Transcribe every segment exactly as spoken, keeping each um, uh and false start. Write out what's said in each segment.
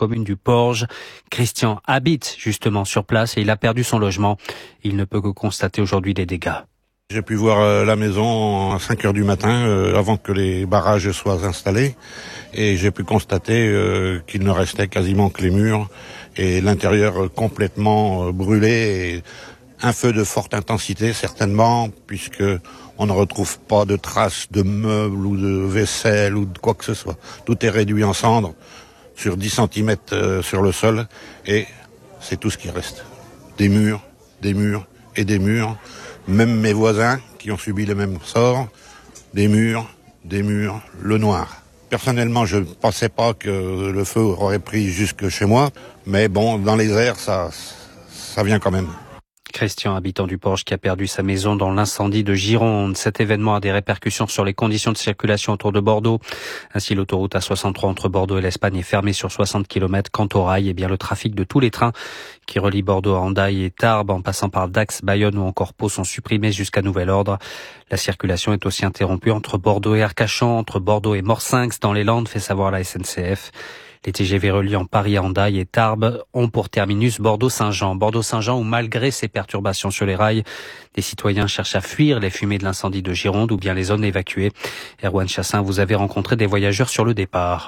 commune du Porge. Christian habite justement sur place et il a perdu son logement. Il ne peut que constater aujourd'hui des dégâts. J'ai pu voir la maison à cinq heures du matin, euh, avant que les barrages soient installés, et j'ai pu constater euh, qu'il ne restait quasiment que les murs et l'intérieur complètement euh, brûlé. Et un feu de forte intensité certainement, puisque on ne retrouve pas de traces de meubles ou de vaisselle ou de quoi que ce soit. Tout est réduit en cendres sur dix centimètres euh, sur le sol, et c'est tout ce qui reste. Des murs, des murs et des murs. Même mes voisins qui ont subi le même sort, des murs, des murs, le noir. Personnellement, je ne pensais pas que le feu aurait pris jusque chez moi, mais bon, dans les airs, ça, ça vient quand même. Christian, habitant du Porge, qui a perdu sa maison dans l'incendie de Gironde. Cet événement a des répercussions sur les conditions de circulation autour de Bordeaux. Ainsi, l'autoroute A soixante-trois entre Bordeaux et l'Espagne est fermée sur soixante kilomètres. Quant au rail, eh bien, le trafic de tous les trains qui relient Bordeaux à Hendaye et Tarbes, en passant par Dax, Bayonne ou encore Pau, sont supprimés jusqu'à nouvel ordre. La circulation est aussi interrompue entre Bordeaux et Arcachon, entre Bordeaux et Morsinx dans les Landes, fait savoir la S N C F. Les T G V reliant Paris à Hendaye et Tarbes ont pour terminus Bordeaux-Saint-Jean. Bordeaux-Saint-Jean où, malgré ces perturbations sur les rails, des citoyens cherchent à fuir les fumées de l'incendie de Gironde ou bien les zones évacuées. Erwan Chassin, vous avez rencontré des voyageurs sur le départ.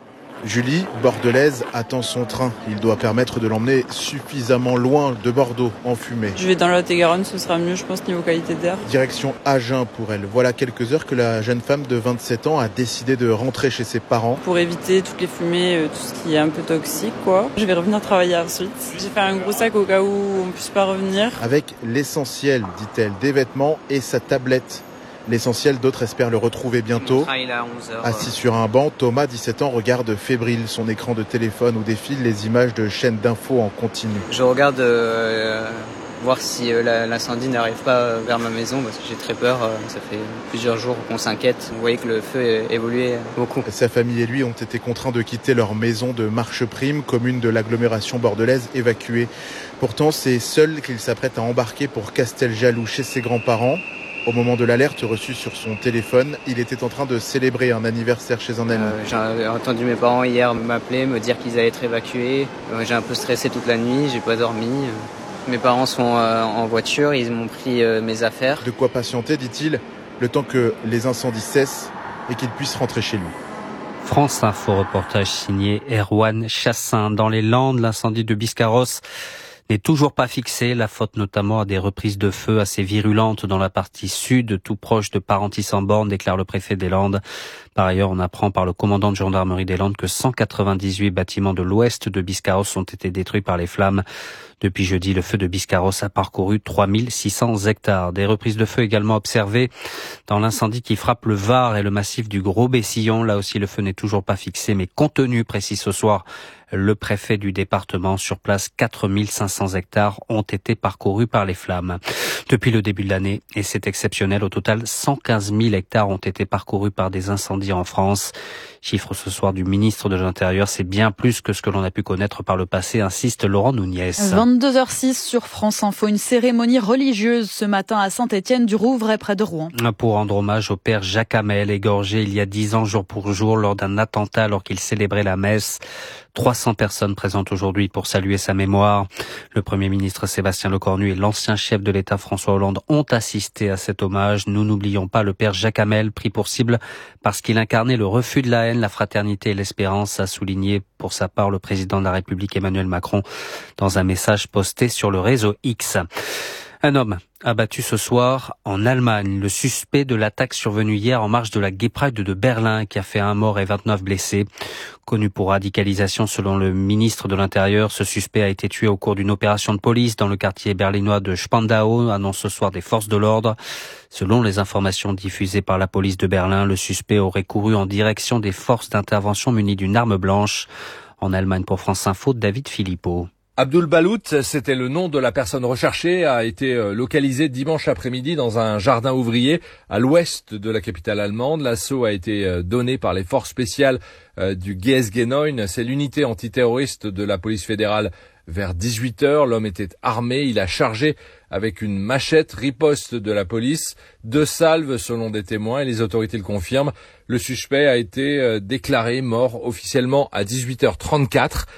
Julie, bordelaise, attend son train. Il doit permettre de l'emmener suffisamment loin de Bordeaux, en fumée. Je vais dans la Lot-et-Garonne, ce sera mieux, je pense, niveau qualité d'air. Direction Agen pour elle. Voilà quelques heures que la jeune femme de vingt-sept ans a décidé de rentrer chez ses parents. Pour éviter toutes les fumées, tout ce qui est un peu toxique, quoi. Je vais revenir travailler ensuite. J'ai fait un gros sac au cas où on ne puisse pas revenir. Avec l'essentiel, dit-elle, des vêtements et sa tablette. L'essentiel, d'autres espèrent le retrouver bientôt. Assis sur un banc, Thomas, dix-sept ans, regarde fébrile son écran de téléphone où défilent les images de chaînes d'infos en continu. Je regarde euh, voir si euh, l'incendie n'arrive pas vers ma maison parce que j'ai très peur. Euh, ça fait plusieurs jours qu'on s'inquiète. Vous voyez que le feu évoluait beaucoup. Sa famille et lui ont été contraints de quitter leur maison de Marcheprime, commune de l'agglomération bordelaise, évacuée. Pourtant, c'est seul qu'il s'apprête à embarquer pour Casteljaloux chez ses grands-parents. Au moment de l'alerte reçue sur son téléphone, il était en train de célébrer un anniversaire chez un ami. Euh, j'ai entendu mes parents hier m'appeler, me dire qu'ils allaient être évacués. Euh, j'ai un peu stressé toute la nuit, j'ai pas dormi. Mes parents sont euh, en voiture, ils m'ont pris euh, mes affaires. De quoi patienter, dit-il, le temps que les incendies cessent et qu'il puisse rentrer chez lui. France Info, reportage signé Erwan Chassin. Dans les Landes, l'incendie de Biscarrosse n'est toujours pas fixé, la faute notamment à des reprises de feu assez virulentes dans la partie sud, tout proche de Parentis-en-Born, déclare le préfet des Landes. Par ailleurs, on apprend par le commandant de gendarmerie des Landes que cent quatre-vingt-dix-huit bâtiments de l'ouest de Biscarrosse ont été détruits par les flammes. Depuis jeudi, le feu de Biscarrosse a parcouru trois mille six cents hectares. Des reprises de feu également observées dans l'incendie qui frappe le Var et le massif du Gros-Bessillon. Là aussi, le feu n'est toujours pas fixé, mais contenu, précise ce soir le préfet du département. Sur place, quatre mille cinq cents hectares ont été parcourus par les flammes. Depuis le début de l'année, et c'est exceptionnel, au total, cent quinze mille hectares ont été parcourus par des incendies en France. Chiffre ce soir du ministre de l'Intérieur, c'est bien plus que ce que l'on a pu connaître par le passé, insiste Laurent Nunez. vingt-deux heures six sur France Info, une cérémonie religieuse ce matin à Saint-Étienne-du-Rouvray près de Rouen. Pour rendre hommage au père Jacques Hamel, égorgé il y a dix ans jour pour jour lors d'un attentat alors qu'il célébrait la messe. trois cents personnes présentes aujourd'hui pour saluer sa mémoire. Le Premier ministre Sébastien Lecornu et l'ancien chef de l'État François Hollande ont assisté à cet hommage. Nous n'oublions pas le père Jacques Hamel, pris pour cible parce qu'il incarnait le refus de la haine, la fraternité et l'espérance, a souligné pour sa part le président de la République Emmanuel Macron dans un message posté sur le réseau X. Un homme abattu ce soir en Allemagne, le suspect de l'attaque survenue hier en marge de la Gay Pride de Berlin qui a fait un mort et vingt-neuf blessés. Connu pour radicalisation selon le ministre de l'Intérieur, ce suspect a été tué au cours d'une opération de police dans le quartier berlinois de Spandau, annonce ce soir des forces de l'ordre. Selon les informations diffusées par la police de Berlin, le suspect aurait couru en direction des forces d'intervention munies d'une arme blanche. En Allemagne, pour France Info, David Philippot. Abdul Balout, c'était le nom de la personne recherchée, a été localisé dimanche après-midi dans un jardin ouvrier à l'ouest de la capitale allemande. L'assaut a été donné par les forces spéciales du G S G neuf, c'est l'unité antiterroriste de la police fédérale. Vers dix-huit heures, l'homme était armé, il a chargé avec une machette, riposte de la police, deux salves selon des témoins et les autorités le confirment. Le suspect a été déclaré mort officiellement à dix-huit heures trente-quatre.